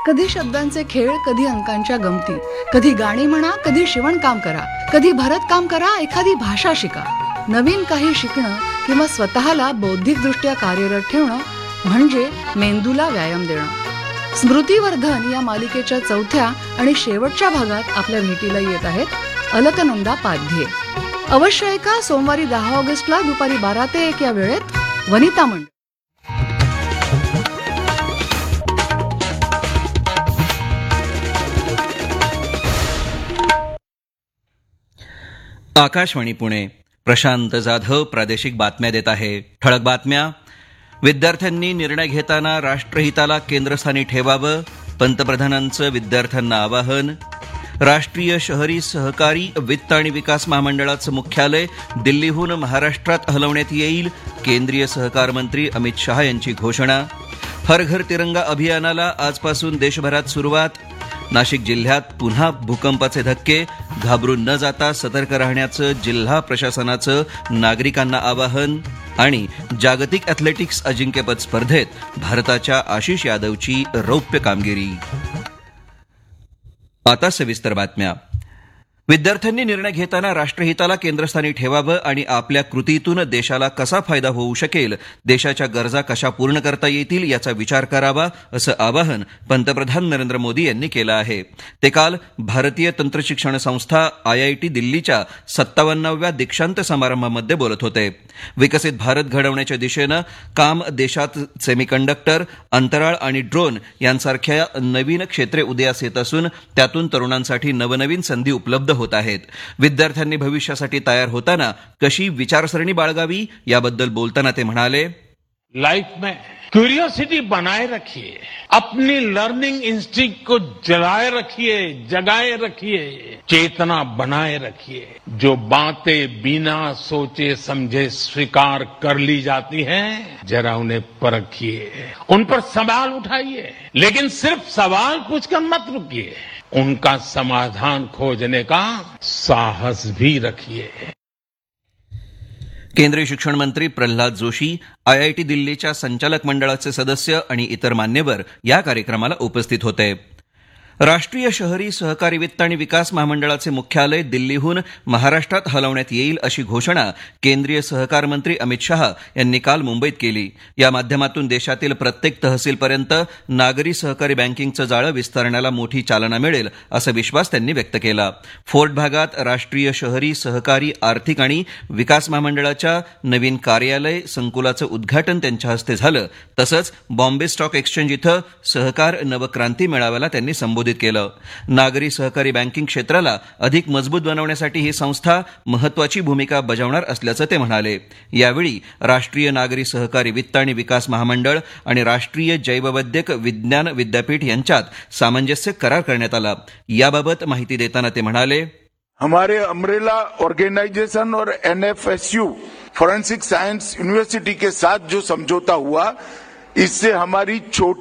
कधी शब्दांचे खेळ, कधी अंकांच्या गमती, कधी गाणी म्हणा, कधी शिवणकाम करा, कधी भरतकाम करा, एखादी भाषा शिका. नवीन काही शिकणं किंवा स्वतःला बौद्धिकदृष्ट्या कार्यरत ठेवणं म्हणजे मेंदूला व्यायाम देणं. स्मृतिवर्धन या मालिकेच्या चौथ्या आणि शेवटच्या भागात आपल्या भेटीला येत आहेत अलकनंदा पाध्ये. अवश्य ऐका सोमवारी 10 ऑगस्टला दुपारी 12 ते 1 या वेळेत वनिता मंडळ. आकाशवाणी पुणे. प्रशांत जाधव प्रादेशिक बातम्या देत आहे. ठळक बातम्या. विद्यार्थ्यांनी निर्णय घेताना राष्ट्रहिताला केंद्रस्थानी ठेवावं, पंतप्रधानांचं विद्यार्थ्यांना आवाहन. राष्ट्रीय शहरी सहकारी वित्त आणि विकास महामंडळाचं मुख्यालय दिल्लीहून महाराष्ट्रात हलवण्यात येईल, केंद्रीय सहकार मंत्री अमित शहा यांची घोषणा. हर घर तिरंगा अभियानाला आजपासून देशभरात सुरुवात. नाशिक जिल्ह्यात पुन्हा भूकंपाचे धक्के, घाबरून न जाता सतर्क राहण्याचं जिल्हा प्रशासनाचं नागरिकांना आवाहन. आणि जागतिक ॲथलेटिक्स अजिंक्यपद स्पर्धेत भारताच्या आशिष यादवची रौप्य कामगिरी. आता सविस्तर बातम्या. विद्यार्थ्यांनी निर्णय घेताना राष्ट्रहिताला केंद्रस्थानी ठेवावं आणि आपल्या कृतीतून देशाला कसा फायदा होऊ शकेल, देशाच्या गरजा कशा पूर्ण करता येतील याचा विचार करावा, असं आवाहन पंतप्रधान नरेंद्र मोदी यांनी केलं आहे. ते काल भारतीय तंत्रशिक्षण संस्था IIT दिल्लीच्या 57व्या दीक्षांत समारंभामध्ये बोलत होते. विकसित भारत घडवण्याच्या दिशेनं काम देशात सेमीकंडक्टर, अंतराळ आणि ड्रोन यांसारख्या नवीन क्षेत्रे उदयास येत असून त्यातून तरुणांसाठी नवनवीन संधी उपलब्ध होत आहेत. विद्यार्थ्यांनी भविष्यासाठी तयार होताना कशी विचारसरणी बाळगावी याबद्दल बोलताना ते म्हणाले, लाइफ में क्यूरियोसिटी बनाए रखिए, अपनी लर्निंग इंस्टिंक्ट को जलाए रखिए, जगाए रखिए, चेतना बनाए रखिए. जो बातें बिना सोचे समझे स्वीकार कर ली जाती हैं, जरा उन्हें परखिए, उन पर सवाल उठाइए, लेकिन सिर्फ सवाल पूछकर मत रुकिए, उनका समाधान खोजने का साहस भी रखिए. केंद्रीय शिक्षण मंत्री प्रल्हाद जोशी, IIT दिल्लीच्या संचालक मंडळाचे सदस्य आणि इतर मान्यवर या कार्यक्रमाला उपस्थित होते. राष्ट्रीय शहरी सहकारी वित्त आणि विकास महामंडळाचे मुख्यालय दिल्लीहून महाराष्ट्रात हलवण्यात येईल अशी घोषणा केंद्रीय सहकार मंत्री अमित शहा यांनी काल मुंबईत केली. या माध्यमातून देशातील प्रत्येक तहसीलपर्यंत नागरी सहकारी बँकिंगचं जाळं विस्तारण्याला मोठी चालना मिळेल असा विश्वास त्यांनी व्यक्त केला. फोर्ट भागात राष्ट्रीय शहरी सहकारी आर्थिक आणि विकास महामंडळाच्या नवीन कार्यालय संकुलाचं उद्घाटन त्यांच्या हस्ते झालं. तसंच बॉम्बे स्टॉक एक्सचेंज इथं सहकार नवक्रांती मेळाव्याला त्यांनी संबोधित केलं. नागरी सहकारी बँकिंग क्षेत्राला अधिक मजबूत बनवण्यासाठी ही संस्था महत्वाची भूमिका बजावणार असल्याचं ते म्हणाले. यावेळी राष्ट्रीय नागरी सहकारी वित्त आणि विकास महामंडळ आणि राष्ट्रीय जैववैद्यक विज्ञान विद्यापीठ यांच्यात सामंजस्य करार करण्यात आला. याबाबत माहिती देताना ते म्हणाले, हमारे अम्ब्रेला ऑर्गेनाइजेशन और NFSU फॉरेंसिक साइंस यूनिवर्सिटी के साथ जो समझौता हुआ, इससे हमारी छोटी